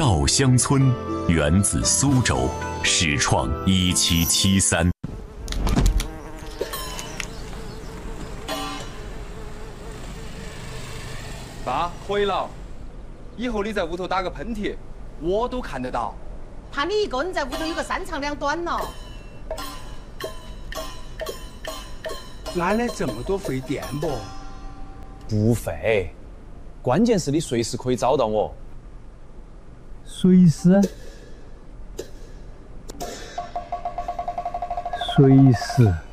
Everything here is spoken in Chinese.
稻香村源自苏州，始创1773。 爸，可以了。以后你在屋头打个喷嚏，我都看得到。 怕你一个人在屋头有个3长2短了。 哪来这么多费电不？ 不费，关键是你随时可以找到我。 随时？随时。